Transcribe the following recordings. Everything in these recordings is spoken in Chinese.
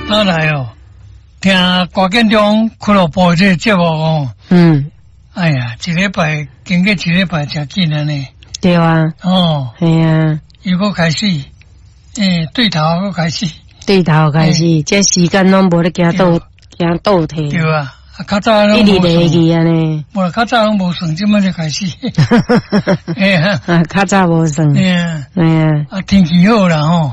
哪来哦？听郭建中俱乐部这节目哦。哎呀，一礼拜经过一礼拜真紧了呢。 对啊。 哦。 系啊。 又搁开始，对头搁开始。 对头开始，这时间拢无咧行倒退。 对啊。较早拢一日来去安尼， 无较早拢无算，即摆就开始。 较早无算。 天气好啦吼。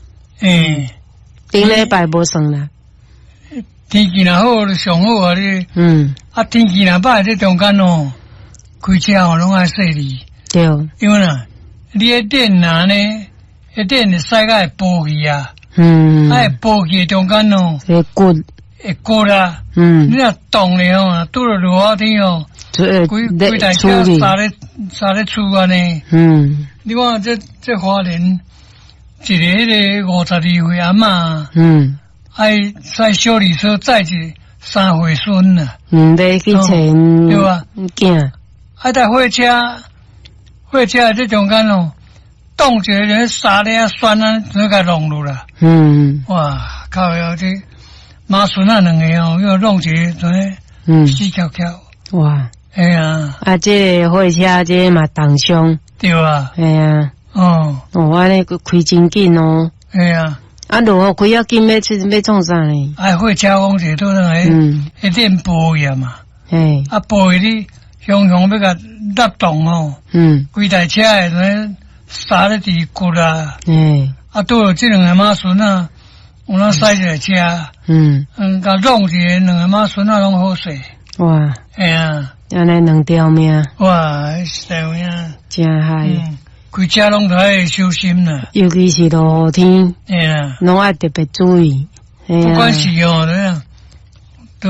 顶礼拜无算啦。 天气若好上好啊你。天气若歹，这中间哦，开车哦拢爱细腻。 对。 因为呐，你迄电呐呢，迄电会驶甲会爆去啊。会爆去中间哦。 会骨。 会骨啦，你若动咧吼，拄着落雨天哦，规台车刹咧厝安尼。你看这花莲一个迄个52岁阿嬷，爱在小李车载一3岁孙啦。 得去找对吧？ 囝， 爱在火车这中间哦，动一个人刹咧啊酸啊，就甲弄落啦。哇，靠腰这。马孙啊，两个哦，又弄一个死翘翘。 哇！ 哎呀！ 这个火车这嘛重伤。 对啊。 哎呀。我咧开真紧哦。 哎呀。 落雨开要紧，要创啥呢？ 火车讲者都那个，一点爆呀嘛。爆你雄要甲拉动哦。规台车诶，刹咧伫骨啦。拄有这两个马孙啊。有那驶一台车，甲弄一个两个马孙啊，拢好势。哇！哎呀， 安尼两条命。 哇，条命。 真害。 开车拢都爱小心啦。 尤其是落雨天。哎呀， 拢爱特别注意。 不管是哦，这样都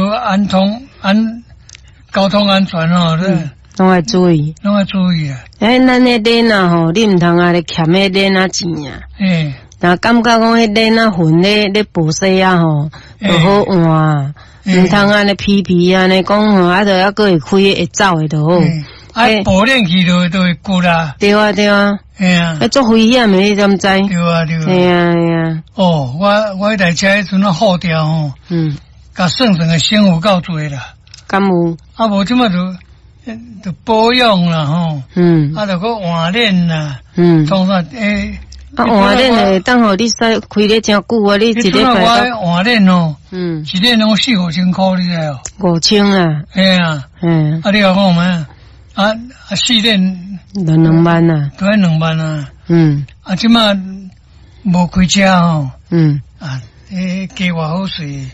交通安全哦， 拢爱注意。 拢爱注意啊。 咱迄点啊吼，你毋通啊咧欠迄点啊钱啊。那感觉讲迄点啊混咧保湿啊吼，就好换，唔通安尼皮安尼讲吼，就还佫会开会走的就好。 保练器都会骨啦。 对啊。做危险的，你知唔知？ 对啊。 系啊。 哦，我迄台车迄阵啊好掉吼，甲算个省有够多啦。 敢有？ 无即马就保养啦吼。就搁换链啦。从啥换链诶，等候你使开咧真久啊！你一礼拜我换链哦，一链拢4-5千块，你知哦 ？5000啊！ 嘿啊，你讲我们4链都2万啊， 都要2万啊。即马无开车吼，加外好势。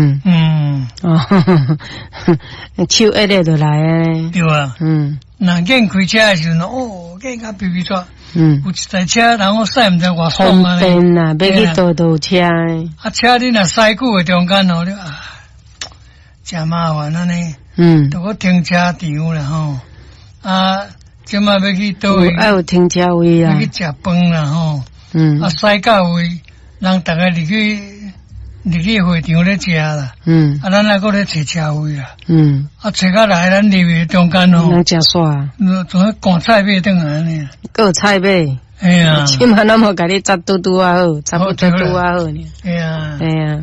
手一咧就来啊！ 对啊。若见开车诶时阵，见甲皮皮抓。有一台车，然后驶毋知偌爽啊！ 方便啦，要去倒车。 车你若驶久诶中间哦，你真麻烦安尼。都搁停车场啦吼。即马要去倒位？ 爱有停车位啊。 要去食饭啦吼。驶到位，人逐个入去会场咧食啦。咱还搁咧找车位啦。找到来咱入去中间哦。 能食煞。 仲赶菜买转来呢。 还有菜买。 哎呀。 起码咱无甲你插嘟嘟啊好，插不嘟嘟啊好呢。 哎呀。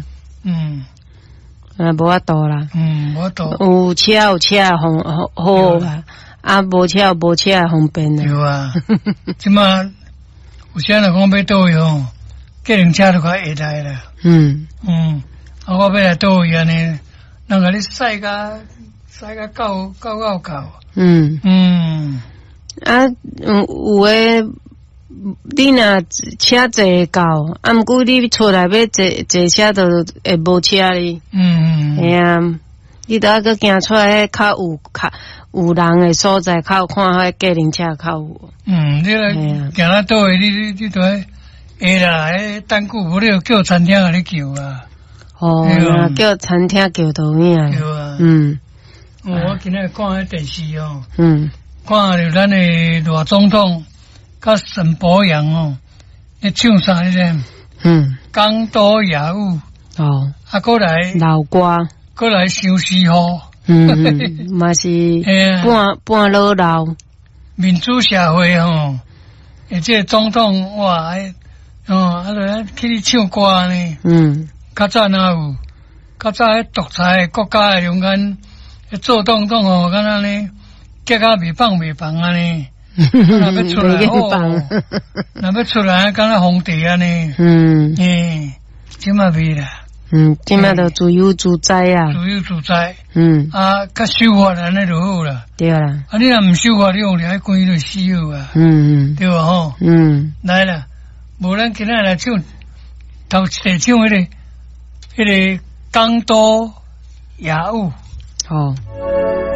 无法度啦。 无法度。 有车好啊，无车方便啦。 对啊。即马有啥人讲要倒位哦，计程车都快下来啦。我要来倒位安尼，人甲你驶甲够。 有诶，你若车坐够，毋过你出来要坐车就会无车哩。系啊，你都还佫行出来较有人诶所在，较有看迄计程车较有。 你来行到倒位，你都会啦，等久无你叫餐厅甲你叫啊。 叫餐厅叫到影。 对啊。我今日看迄电视哦。看着咱诶大总统甲沈伯洋哦，咧唱啥迄个？江多雅舞。过来老歌。 过来收视好。 嘛是半老。 民主社会吼，这总统哇，就去唱歌呢。 较早哪有？较早迄独裁国家诶中间，做动哦，敢若呢，结果未放安尼。若要出来哦，若要出来，敢若皇帝安尼。即嘛未啦。 即嘛都自由自在啊。 自由自在。较守法安尼就好啦。 对啦。 你若毋守法，你用掠关就死了啊。对吧？吼。来啦，无咱今仔来唱，头一个唱迄个江都雅舞。好。